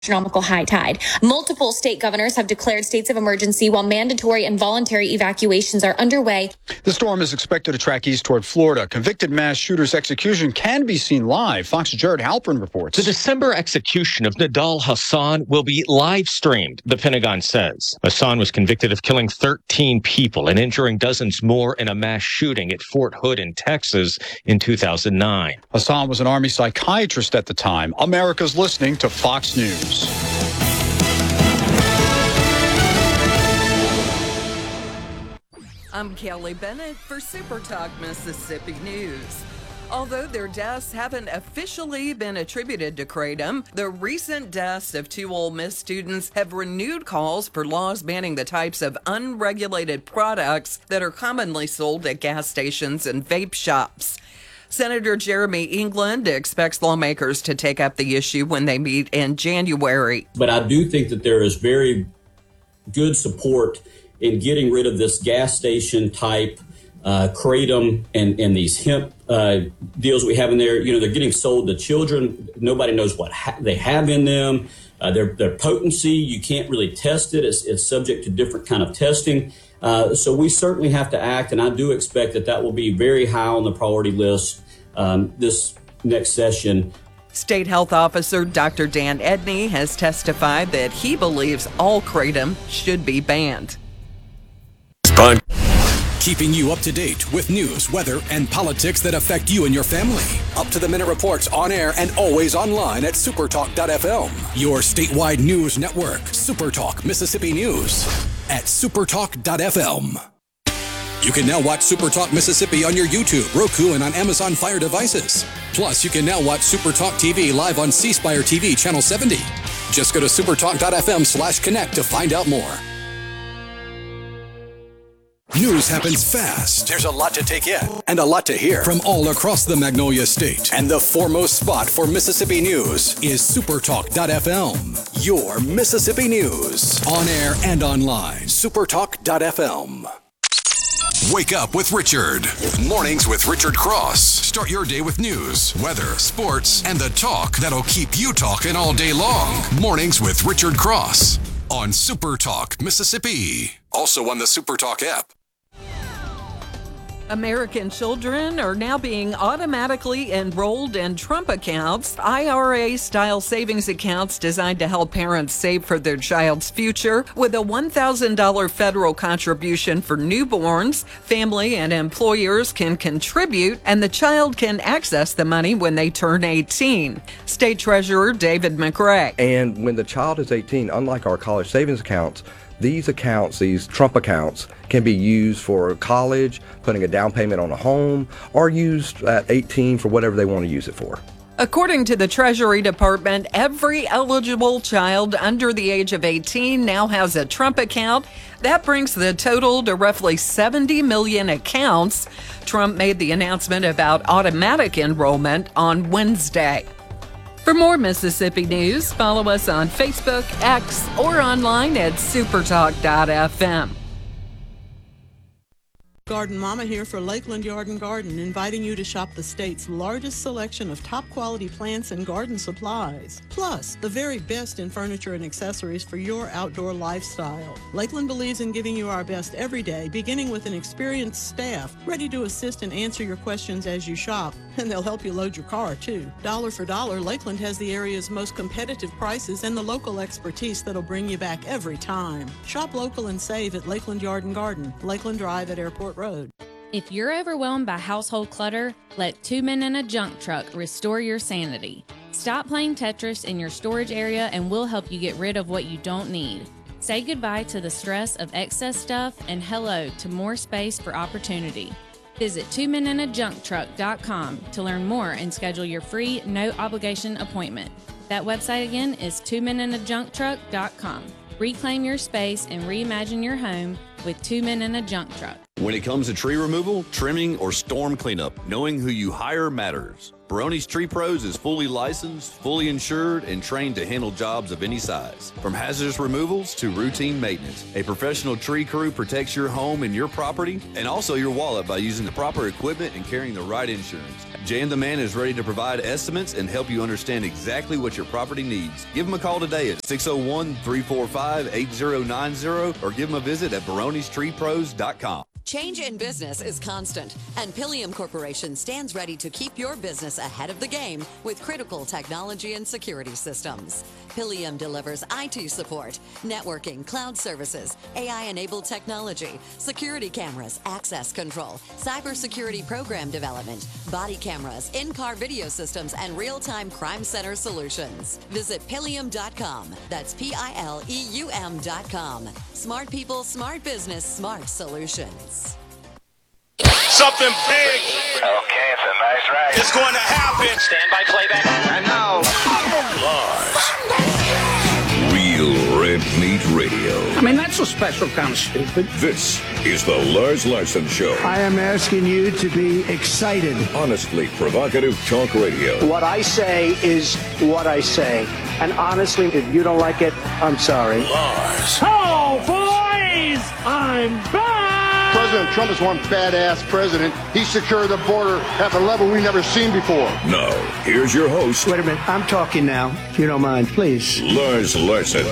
astronomical high tide. Multiple state governors have declared states of emergency while mandatory and voluntary evacuations are underway. The storm is expected to track east toward Florida. Convicted mass shooter's execution can be seen live. Fox's Jared Halpern reports. The December execution of Nidal Hasan will be live streamed, the Pentagon says. Hasan was convicted of killing 13 people and injuring dozens more in a mass shooting at Fort Hood in Texas in 2009. Hasan was an Army psychiatrist at the time. America's listening to Fox News. I'm Kelly Bennett for Super Talk Mississippi News. Although their deaths haven't officially been attributed to Kratom, the recent deaths of two Ole Miss students have renewed calls for laws banning the types of unregulated products that are commonly sold at gas stations and vape shops. Senator Jeremy England expects lawmakers to take up the issue when they meet in January. But I do think that there is very good support in getting rid of this gas station type kratom and these hemp deals we have in there. You know, they're getting sold to children. Nobody knows what they have in them. Their potency, you can't really test it. It's subject to different kind of testing. So we certainly have to act, and I do expect that will be very high on the priority list this next session. State Health Officer Dr. Dan Edney has testified that he believes all kratom should be banned. Keeping you up to date with news, weather, and politics that affect you and your family. Up-to-the-minute reports on air and always online at supertalk.fm. Your statewide news network, Supertalk Mississippi News at supertalk.fm. You can now watch Supertalk Mississippi on your YouTube, Roku, and on Amazon Fire devices. Plus, you can now watch Supertalk TV live on C Spire TV Channel 70. Just go to supertalk.fm/connect to find out more. News happens fast. There's a lot to take in and a lot to hear from all across the Magnolia State. And the foremost spot for Mississippi news is supertalk.fm. Your Mississippi news. On air and online. Supertalk.fm. Wake up with Richard. Mornings with Richard Cross. Start your day with news, weather, sports, and the talk that'll keep you talking all day long. Mornings with Richard Cross on Supertalk Mississippi. Also on the Supertalk app. American children are now being automatically enrolled in Trump accounts, IRA-style savings accounts designed to help parents save for their child's future. With a $1,000 federal contribution for newborns, family and employers can contribute, and the child can access the money when they turn 18. State Treasurer David McRae. And when the child is 18, unlike our college savings accounts, these accounts, these Trump accounts, can be used for college, putting a down payment on a home, or used at 18 for whatever they want to use it for. According to the Treasury Department, every eligible child under the age of 18 now has a Trump account. That brings the total to roughly 70 million accounts. Trump made the announcement about automatic enrollment on Wednesday. For more Mississippi news, follow us on Facebook, X, or online at supertalk.fm. Garden Mama here for Lakeland Yard and Garden, inviting you to shop the state's largest selection of top quality plants and garden supplies. Plus, the very best in furniture and accessories for your outdoor lifestyle. Lakeland believes in giving you our best every day, beginning with an experienced staff ready to assist and answer your questions as you shop. And they'll help you load your car, too. Dollar for dollar, Lakeland has the area's most competitive prices and the local expertise that'll bring you back every time. Shop local and save at Lakeland Yard and Garden, Lakeland Drive at Airport Road. If you're overwhelmed by household clutter, let Two Men in a Junk Truck restore your sanity. Stop playing Tetris in your storage area and we'll help you get rid of what you don't need. Say goodbye to the stress of excess stuff and hello to more space for opportunity. Visit twomeninajuncktruck.com to learn more and schedule your free, no-obligation appointment. That website again is twomeninajuncktruck.com. Reclaim your space and reimagine your home with Two Men in a Junk Truck. When it comes to tree removal, trimming, or storm cleanup, knowing who you hire matters. Baroni's Tree Pros is fully licensed, fully insured, and trained to handle jobs of any size. From hazardous removals to routine maintenance, a professional tree crew protects your home and your property, and also your wallet by using the proper equipment and carrying the right insurance. Jan the Man is ready to provide estimates and help you understand exactly what your property needs. Give him a call today at 601-345-8090 or give him a visit at baronistreepros.com. Change in business is constant, and Pilium Corporation stands ready to keep your business ahead of the game with critical technology and security systems. Pilium delivers IT support, networking, cloud services, AI-enabled technology, security cameras, access control, cybersecurity program development, body cameras, in-car video systems, and real-time crime center solutions. Visit Pilium.com. That's Pileum.com. Smart people, smart business, smart solutions. Something big. Okay, it's a nice ride. It's going to happen. Stand by playback. And now, Real Red Meat Radio. I mean, that's a special kind of stupid. This is the Lars Larson Show. I am asking you to be excited. Honestly provocative talk radio. What I say is what I say. And honestly, if you don't like it, I'm sorry. Lars. Oh, boys! I'm back! President Trump is one badass president. He secured the border at a level we've never seen before. Now, here's your host. Wait a minute. I'm talking now, if you don't mind, please. Lars Larson.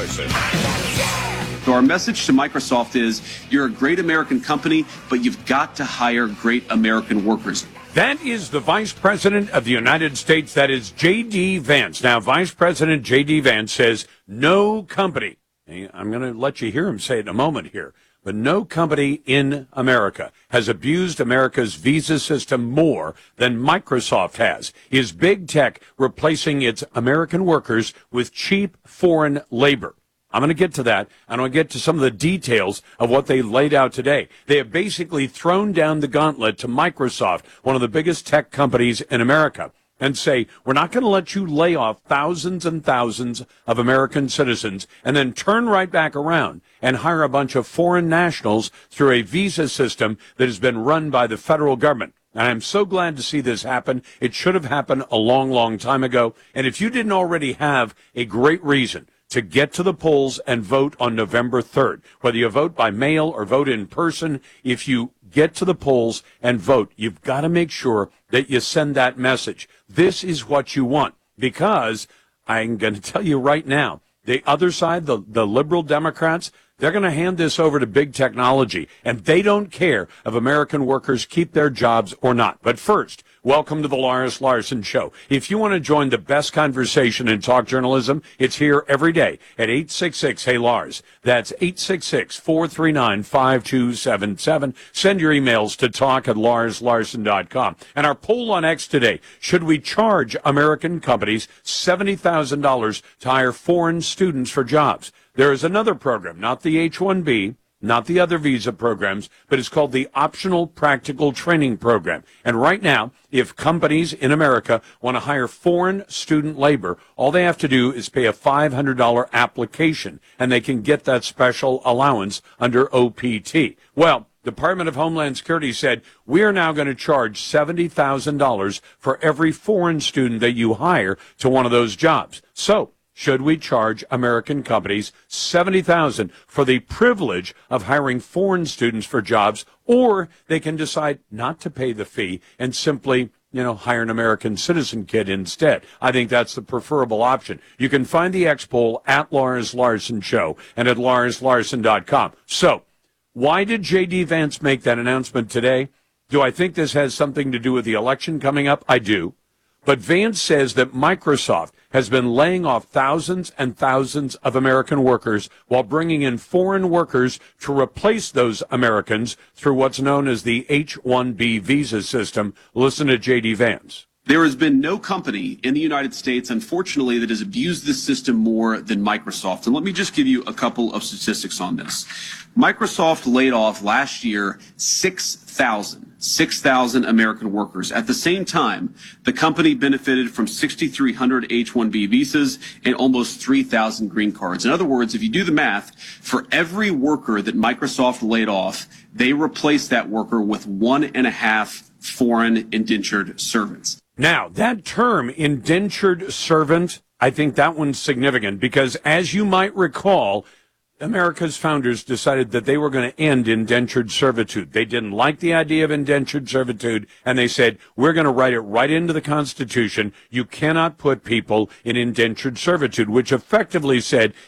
So our message to Microsoft is, you're a great American company, but you've got to hire great American workers. That is the Vice President of the United States. That is J.D. Vance. Now, Vice President J.D. Vance says no company, I'm going to let you hear him say it in a moment here, but no company in America has abused America's visa system more than Microsoft has. Is big tech replacing its American workers with cheap foreign labor? I'm going to get to that. I'm going to get to some of the details of what they laid out today. They have basically thrown down the gauntlet to Microsoft, one of the biggest tech companies in America, and say, we're not going to let you lay off thousands and thousands of American citizens and then turn right back around and hire a bunch of foreign nationals through a visa system that has been run by the federal government. And I'm so glad to see this happen. It should have happened a long, long time ago. And if you didn't already have a great reason to get to the polls and vote on November 3rd, whether you vote by mail or vote in person, if you get to the polls and vote, you've got to make sure that you send that message. This is what you want, because I'm going to tell you right now, the other side, the liberal Democrats, they're going to hand this over to big technology, and they don't care if American workers keep their jobs or not. But first, welcome to the Lars Larson Show. If you want to join the best conversation in talk journalism, it's here every day at 866-HEY-LARS. That's 866-439-5277. Send your emails to talk@larslarson.com. And our poll on X today, should we charge American companies $70,000 to hire foreign students for jobs? There is another program, not the H-1B, not the other visa programs, but it's called the Optional Practical Training Program. And right now, if companies in America want to hire foreign student labor, all they have to do is pay a $500 application, and they can get that special allowance under OPT. Well, Department of Homeland Security said, we are now going to charge $70,000 for every foreign student that you hire to one of those jobs. So, should we charge American companies $70,000 for the privilege of hiring foreign students for jobs, or they can decide not to pay the fee and simply, hire an American citizen kid instead? I think that's the preferable option. You can find the X poll at Lars Larson Show and at larslarson.com. So, why did J.D. Vance make that announcement today? Do I think this has something to do with the election coming up? I do. But Vance says that Microsoft has been laying off thousands and thousands of American workers while bringing in foreign workers to replace those Americans through what's known as the H-1B visa system. Listen to J.D. Vance. There has been no company in the United States, unfortunately, that has abused this system more than Microsoft. And let me just give you a couple of statistics on this. Microsoft laid off last year 6,000 American workers. At the same time, the company benefited from 6,300 H-1B visas and almost 3,000 green cards. In other words, if you do the math, for every worker that Microsoft laid off, they replaced that worker with 1.5 foreign indentured servants. Now, that term, indentured servant, I think that one's significant because, as you might recall, America's founders decided that they were going to end indentured servitude. They didn't like the idea of indentured servitude, and they said, we're going to write it right into the Constitution. You cannot put people in indentured servitude, which effectively said,